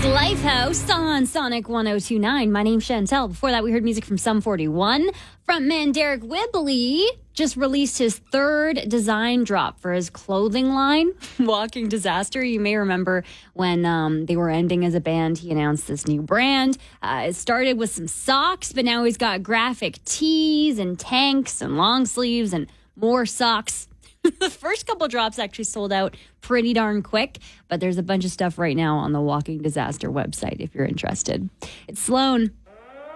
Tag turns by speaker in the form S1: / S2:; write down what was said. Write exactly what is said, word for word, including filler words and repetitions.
S1: Lifehouse on Sonic one oh two point nine. My name's Chantel. Before that, we heard music from Sum forty-one. Frontman Derek Whibley just released his third design drop for his clothing line, Walking Disaster. You may remember when um, they were ending as a band, he announced this new brand. Uh, it started with some socks, but now he's got graphic tees and tanks and long sleeves and more socks. The first couple drops actually sold out pretty darn quick, but there's a bunch of stuff right now on the Walking Disaster website if you're interested. It's Sloan.